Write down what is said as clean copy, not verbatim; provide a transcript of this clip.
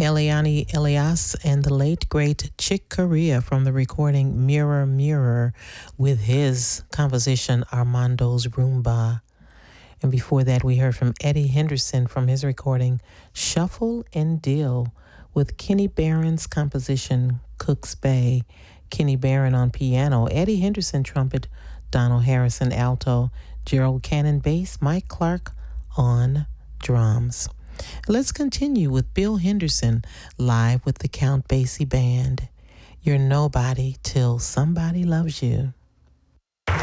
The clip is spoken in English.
Eliani Elias and the late great Chick Corea from the recording Mirror Mirror with his composition Armando's Roomba. And before that, we heard from Eddie Henderson from his recording Shuffle and Deal with Kenny Barron's composition Cook's Bay. Kenny Barron on piano, Eddie Henderson trumpet, Donald Harrison alto, Gerald Cannon bass, Mike Clark on drums. Let's continue with Bill Henderson live with the Count Basie Band. You're nobody till somebody loves you.